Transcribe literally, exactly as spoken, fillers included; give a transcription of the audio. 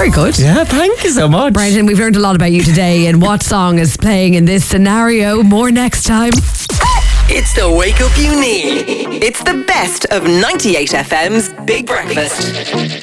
Very good. Yeah, thank you so much. Brendan, we've learned a lot about you today and what song is playing in this scenario. More next time. It's the wake up you need. It's the best of ninety-eight F M's Big Breakfast.